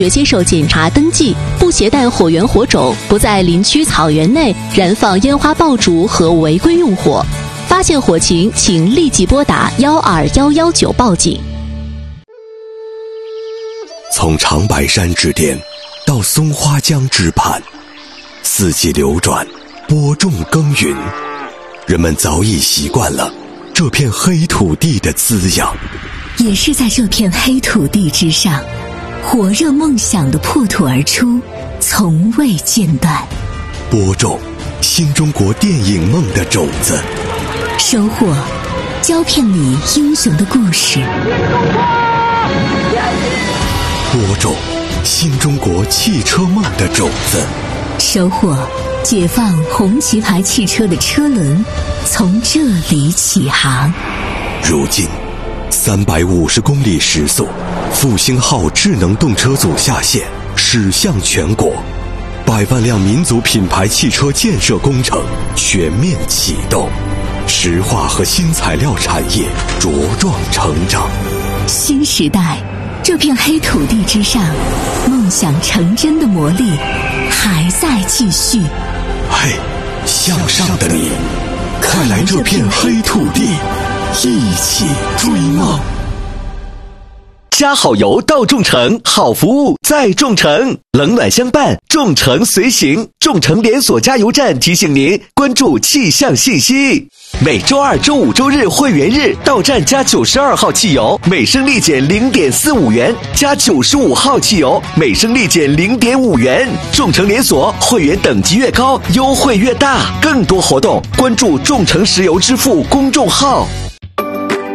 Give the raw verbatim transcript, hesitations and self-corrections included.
接受检查登记，不携带火源火种，不在林区草原内燃放烟花爆竹和违规用火。发现火情，请立即拨打幺二幺幺九报警。 从长白山之巅到松花江之畔，四季流转，播种耕耘，人们早已习惯了这片黑土地的滋养。 也是在这片黑土地之上，火热梦想的破土而出，从未间断。 播种新中国电影梦的种子， 收获胶片里英雄的故事。 播种新中国汽车梦的种子， 收获解放红旗牌汽车的车轮，从这里起航。 如今三百五十公里时速，复兴号智能动车组下线，驶向全国，百万辆民族品牌汽车建设工程全面启动，石化和新材料产业茁壮成长。 新时代，这片黑土地之上，梦想成真的魔力还在继续。 嘿，向上的你，快来这片黑土地，一起追梦。 加好油到众诚，好服务在众诚，冷暖相伴，众诚随行。众诚连锁加油站提醒您关注气象信息。每周二、周五、周日会员日到站加九十二号汽油，每升立减零点四五元；加九十五号汽油，每升立减零点五元。众诚连锁会员等级越高，优惠越大。更多活动关注众诚石油支付公众号。